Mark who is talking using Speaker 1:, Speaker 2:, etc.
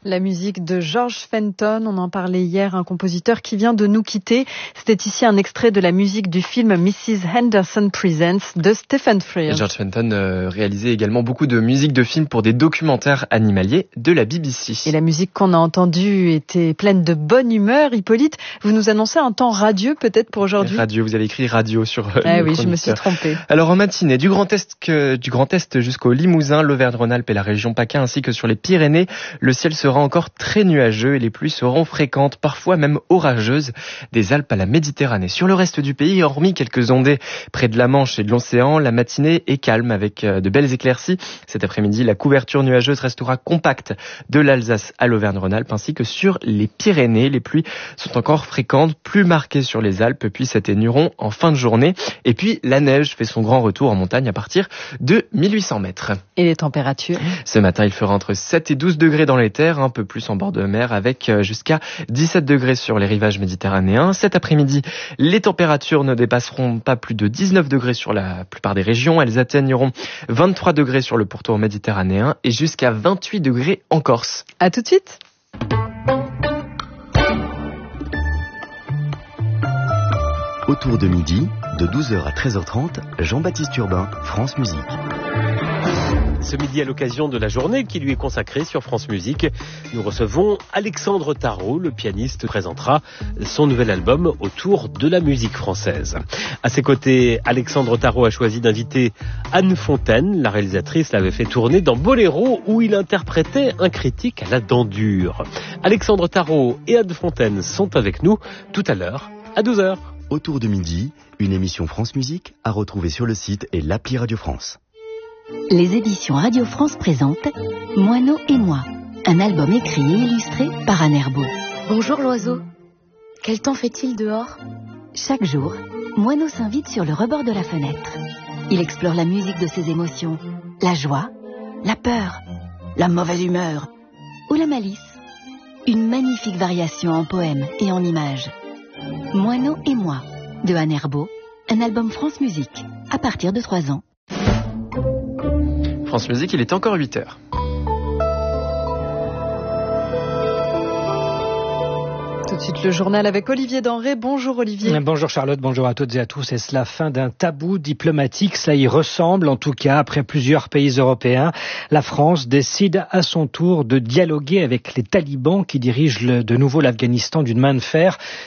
Speaker 1: La musique de George Fenton, on en parlait hier, un compositeur qui vient de nous quitter. C'était ici un extrait de la musique du film Mrs. Henderson Presents de Stephen Frears.
Speaker 2: George Fenton réalisait également beaucoup de musique de films pour des documentaires animaliers de la BBC.
Speaker 1: Et la musique qu'on a entendue était pleine de bonne humeur. Hippolyte, vous nous annoncez un temps radieux peut-être pour aujourd'hui?
Speaker 2: Radio, vous avez écrit radio sur
Speaker 1: oui, je me suis trompée.
Speaker 2: Alors en matinée, du Grand Est jusqu'au Limousin, l'Auvergne-Rhône-Alpes et la région PACA ainsi que sur les Pyrénées, le ciel sera encore très nuageux et les pluies seront fréquentes, parfois même orageuses, des Alpes à la Méditerranée. Sur le reste du pays, hormis quelques ondées près de la Manche et de l'océan, la matinée est calme avec de belles éclaircies. Cet après-midi, la couverture nuageuse restera compacte de l'Alsace à l'Auvergne-Rhône-Alpes ainsi que sur les Pyrénées. Les pluies sont encore fréquentes, plus marquées sur les Alpes, puis s'atténueront en fin de journée. Et puis la neige fait son grand retour en montagne à partir de 1800 mètres.
Speaker 1: Et les températures?
Speaker 2: Ce matin, il fera entre 7 et 12 degrés dans les terres, un peu plus en bord de mer, avec jusqu'à 17 degrés sur les rivages méditerranéens. Cet après-midi, les températures ne dépasseront pas plus de 19 degrés sur la plupart des régions. Elles atteigneront 23 degrés sur le pourtour méditerranéen et jusqu'à 28 degrés en Corse.
Speaker 1: À tout de suite.
Speaker 3: Autour de midi, de 12h à 13h30, Jean-Baptiste Urbain, France Musique.
Speaker 4: Ce midi, à l'occasion de la journée qui lui est consacrée sur France Musique, nous recevons Alexandre Tarot. Le pianiste présentera son nouvel album autour de la musique française. À ses côtés, Alexandre Tarot a choisi d'inviter Anne Fontaine. La réalisatrice l'avait fait tourner dans Boléro où il interprétait un critique à la dent dure. Alexandre Tarot et Anne Fontaine sont avec nous tout à l'heure à 12h.
Speaker 3: Autour de midi, une émission France Musique à retrouver sur le site et l'appli Radio France.
Speaker 5: Les éditions Radio France présentent Moineau et moi, un album écrit et illustré par Anne Herbeau.
Speaker 6: Bonjour l'oiseau. Quel temps fait-il dehors?
Speaker 5: Chaque jour, Moineau s'invite sur le rebord de la fenêtre. Il explore la musique de ses émotions, la joie, la peur, la mauvaise humeur ou la malice. Une magnifique variation en poèmes et en images. Moineau et moi, de Anne Herbeau, un album France Musique, à partir de 3 ans.
Speaker 2: France Musique, il est encore 8h.
Speaker 1: Tout de suite le journal avec Olivier Denré. Bonjour Olivier.
Speaker 7: Bonjour Charlotte, bonjour à toutes et à tous. Est-ce la fin d'un tabou diplomatique? Cela y ressemble en tout cas. Après plusieurs pays européens, la France décide à son tour de dialoguer avec les talibans qui dirigent de nouveau l'Afghanistan d'une main de fer.